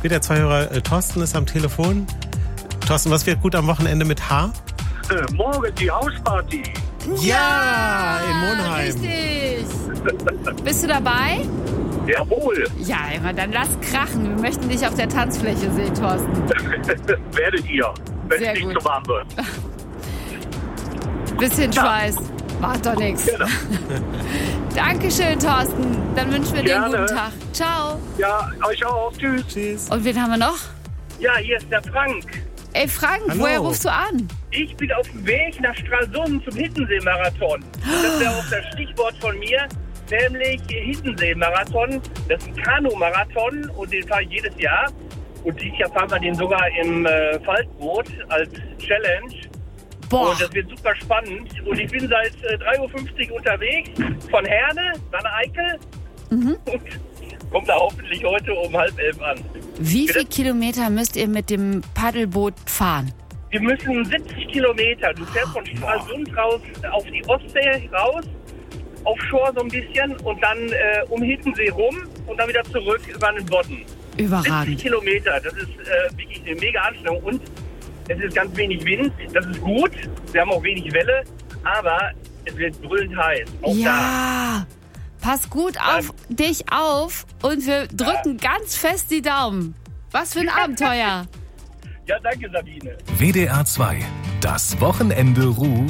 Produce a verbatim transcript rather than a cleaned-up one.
W D R zwei Hörer äh, Thorsten ist am Telefon. Thorsten, was wird gut am Wochenende mit H? Äh, morgen die Hausparty. Ja, in Monheim. Richtig. Bist du dabei? Jawohl. Ja, immer dann lass krachen. Wir möchten dich auf der Tanzfläche sehen, Thorsten. Werdet ihr, wenn Sehr es nicht gut. so warm wird. Bisschen Schweiß. Macht doch nichts. Genau. Dankeschön, Thorsten. Dann wünschen wir dir einen Gerne. guten Tag. Ciao. Ja, euch auch. Tschüss. Tschüss. Und wen haben wir noch? Ja, hier ist der Frank. Ey, Frank, Hallo. woher rufst du an? Ich bin auf dem Weg nach Stralsund zum Hiddensee-Marathon. Das wäre auch das Stichwort von mir, nämlich Hiddensee-Marathon. Das ist ein Kanu-Marathon und den fahre ich jedes Jahr. Und dieses Jahr fahren wir den sogar im äh, Faltboot als Challenge. Boah. Und das wird super spannend. Und ich bin seit äh, drei Uhr fünfzig unterwegs von Herne nach Eickel. Mhm. Und kommt da hoffentlich heute um halb elf an. Wie Bitte? viele Kilometer müsst ihr mit dem Paddelboot fahren? Wir müssen siebzig Kilometer. Du fährst von Stralsund raus auf die Ostsee raus, offshore so ein bisschen und dann äh, um Hiddensee rum und dann wieder zurück über den Bodden. siebzig Überragend. Kilometer, das ist äh, wirklich eine mega Anstrengung und es ist ganz wenig Wind, das ist gut. Wir haben auch wenig Welle, aber es wird brüllend heiß. Auch Ja, pass gut auf dich auf und wir drücken ganz fest die Daumen. Was für ein Abenteuer. da. Ja, danke Sabine. W D R zwei. Das Wochenende ruft.